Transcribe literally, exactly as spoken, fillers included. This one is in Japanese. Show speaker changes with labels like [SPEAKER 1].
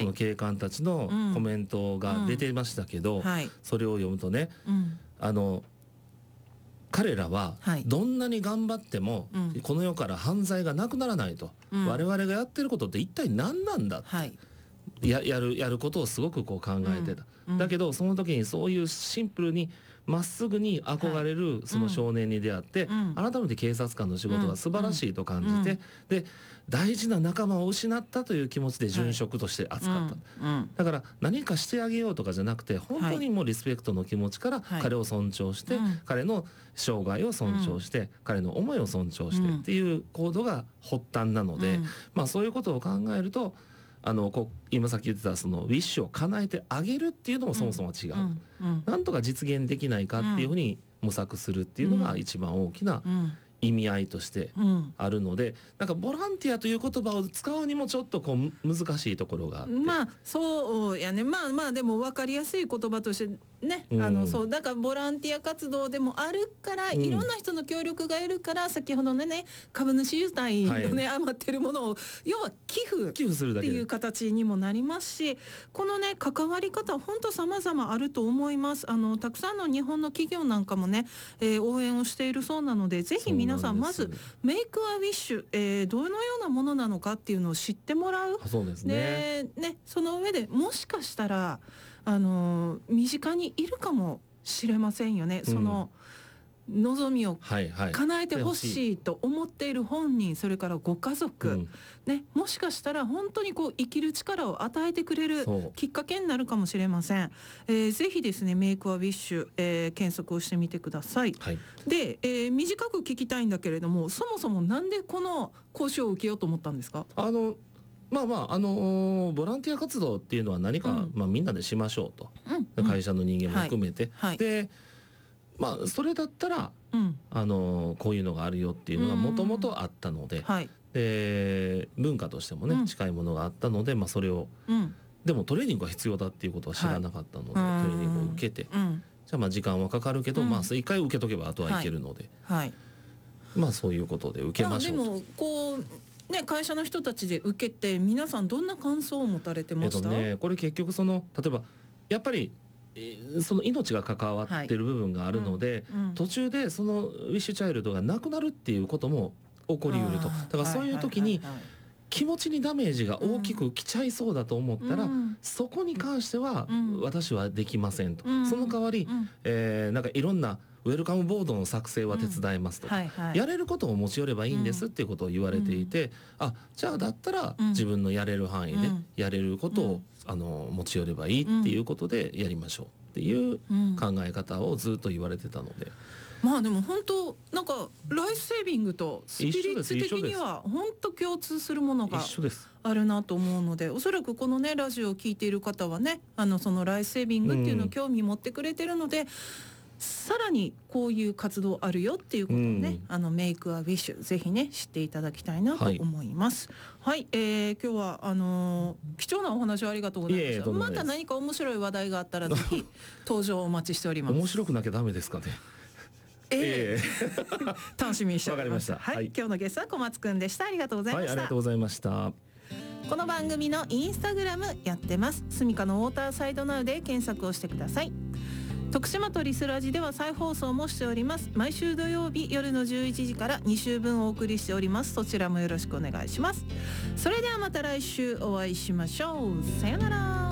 [SPEAKER 1] の警官たちのコメントが出てましたけど、
[SPEAKER 2] うんはい、
[SPEAKER 1] それを読むとね、うん、あの彼らはどんなに頑張ってもこの世から犯罪がなくならないと、うん、我々がやってることって一体何なんだって、はい、や, や, るやることをすごくこう考えてた、うんうん、だけどその時にそういうシンプルにまっすぐに憧れるその少年に出会って、はいうん、改めて警察官の仕事が素晴らしいと感じて、うんうん、で大事な仲間を失ったという気持ちで殉職として扱った、はいうん、だから何かしてあげようとかじゃなくて本当にもうリスペクトの気持ちから彼を尊重して、はい、彼の生涯を尊重して、うん、彼の思いを尊重してっていう行動が発端なので、うん、まあそういうことを考えるとあのこう今さっき言ってたそのウィッシュを叶えてあげるっていうのもそもそも違う、うんうん、なんとか実現できないかっていうふうに模索するっていうのが一番大きな意味合いとしてあるので、うん、なんかボランティアという言葉を使うにもちょっとこう難しいところがあって、
[SPEAKER 2] まあそうやね、まあまあでも分かりやすい言葉としてね、うん、あのそうだからボランティア活動でもあるから、うん、いろんな人の協力がいるから先ほどのね株主優待のね、はい、余ってるものを要は寄付っていう形にもなりますし、このね関わり方本当様々あると思います。あのたくさんの日本の企業なんかもね、えー、応援をしているそうなので、ぜひ皆さんまずメイクアウィッシュ、えー、どのようなものなのかっていうのを知ってもらう。
[SPEAKER 1] そうですね。
[SPEAKER 2] でね、その上でもしかしたらあの身近にいるかもしれませんよね、うん、その望みを叶えてほしいと思っている本人、それからご家族、うんね、もしかしたら本当にこう生きる力を与えてくれるきっかけになるかもしれません。えー、ぜひですねメイクアウィッシュ、えー、検索をしてみてください、はい、で、えー、短く聞きたいんだけれども、そもそもなんでこの講習を受けようと思ったんですか？
[SPEAKER 1] あのまあまああのー、ボランティア活動っていうのは何か、うんまあ、みんなでしましょうと、うん、会社の人間も含めて、はいはい、でまあそれだったら、うんあのー、こういうのがあるよっていうのがもともとあったので、はい、で文化としてもね、うん、近いものがあったので、まあ、それを、うん、でもトレーニングが必要だっていうことは知らなかったので、はい、トレーニングを受けて、うん、じゃあまあ時間はかかるけど、うん、まあ一回受けとけばあとはいけるので、はいはい、まあそういうことで受けましょうと。
[SPEAKER 2] でもこうね、会社の人たちで受けて皆さんどんな感想を持たれてました？えっとね、
[SPEAKER 1] これ結局その例えばやっぱりその命が関わってる部分があるので、はいうんうん、途中でそのウィッシュチャイルドがなくなるっていうことも起こりうると。だからそういう時に気持ちにダメージが大きくきちゃいそうだと思ったら、うん、そこに関しては私はできませんと、うん、その代わり、うんえー、なんかいろんなウェルカムボードの作成は手伝いますと、うんはいはい、やれることを持ち寄ればいいんですっていうことを言われていて、うん、あじゃあだったら自分のやれる範囲でやれることを、うん、あの持ち寄ればいいっていうことでやりましょうっていう考え方をずっと言われてたので、
[SPEAKER 2] まあでも本当なんかライフセービングとスピリッツ的には本当共通するものがあるなと思うので、おそらくこのねラジオを聞いている方はねあのそのライフセービングっていうのを興味持ってくれてるので、うんさらにこういう活動あるよっていうことをね、うん、あのメイクアウィッシュぜひね知っていただきたいなと思います。はい、はい、えー、今日はあのー、貴重なお話をありがとうございました。また何か面白い話題があったらぜひ登場をお待ちしております。
[SPEAKER 1] 面白くなきゃダメですかね。
[SPEAKER 2] えー、楽しみにしております。
[SPEAKER 1] わかりました。
[SPEAKER 2] はい、はい、今日のゲストは小松くんでした。ありがとうございました。
[SPEAKER 1] はい、ありがとうございました。
[SPEAKER 2] この番組のインスタグラムやってます。スミカのウォーターサイドナウで検索をしてください。徳島とリスラジでは再放送もしております。毎週土曜日夜のじゅういちじからに週分お送りしております。そちらもよろしくお願いします。それではまた来週お会いしましょう。さよなら。